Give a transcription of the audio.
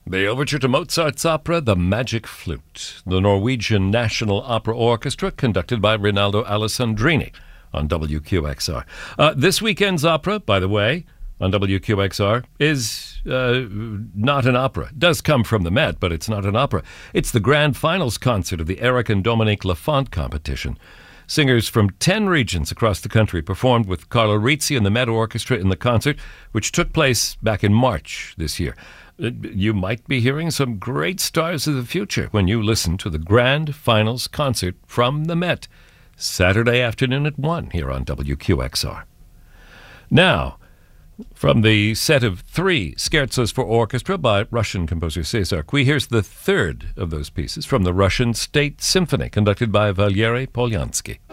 The overture to Mozart's opera, The Magic Flute, the Norwegian National Opera Orchestra, conducted by Rinaldo Alessandrini on WQXR. This weekend's opera, by the way, on WQXR, is not an opera. It does come from the Met, but it's not an opera. It's the grand finals concert of the Eric and Dominique Lafont competition. Singers from 10 regions across the country performed with Carlo Rizzi and the Met Orchestra in the concert, which took place back in March this year. You might be hearing some great stars of the future when you listen to the grand finals concert from the Met, Saturday afternoon at 1 here on WQXR. Now, from the set of 3 scherzos for orchestra by Russian composer Cesar Cui, here's the third of those pieces from the Russian State Symphony, conducted by Valery Polyansky.